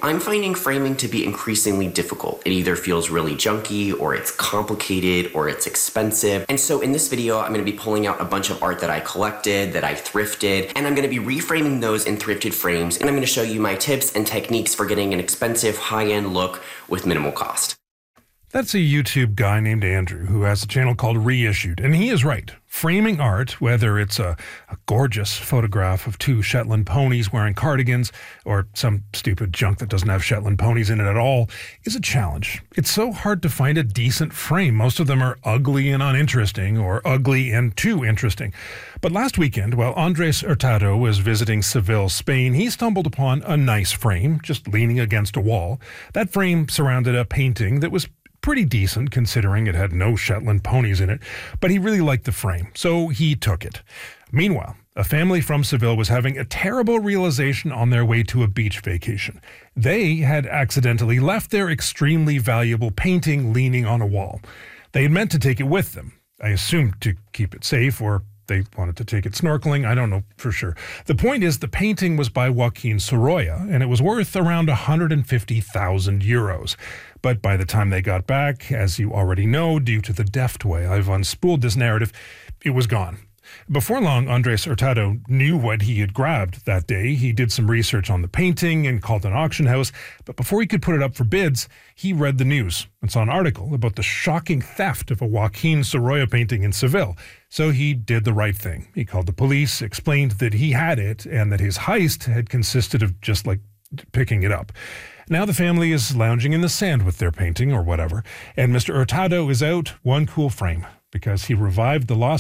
I'm finding framing to be increasingly difficult. It either feels really junky, or it's complicated, or it's expensive. And so in this video, I'm going to be pulling out a bunch of art that I collected, that I thrifted, and I'm going to be reframing those in thrifted frames, and I'm going to show you my tips and techniques for getting an expensive, high-end look with minimal cost. That's a YouTube guy named Andrew who has a channel called Reissued, and he is right. Framing art, whether it's a gorgeous photograph of two Shetland ponies wearing cardigans or some stupid junk that doesn't have Shetland ponies in it at all, is a challenge. It's so hard to find a decent frame. Most of them are ugly and uninteresting, or ugly and too interesting. But last weekend, while Andres Hurtado was visiting Seville, Spain, he stumbled upon a nice frame, just leaning against a wall. That frame surrounded a painting that was pretty decent considering it had no Shetland ponies in it, but he really liked the frame, so he took it. Meanwhile, a family from Seville was having a terrible realization on their way to a beach vacation. They had accidentally left their extremely valuable painting leaning on a wall. They had meant to take it with them, I assumed to keep it safe, or they wanted to take it snorkeling. I don't know for sure. The point is, the painting was by Joaquin Sorolla, and it was worth around 150,000 euros. But by the time they got back, as you already know, due to the deft way I've unspooled this narrative, it was gone. Before long, Andres Hurtado knew what he had grabbed that day. He did some research on the painting and called an auction house. But before he could put it up for bids, he read the news and saw an article about the shocking theft of a Joaquin Sorolla painting in Seville. So he did the right thing. He called the police, explained that he had it, and that his heist had consisted of just picking it up. Now the family is lounging in the sand with their painting or whatever, and Mr. Hurtado is out one cool frame because he revived the lost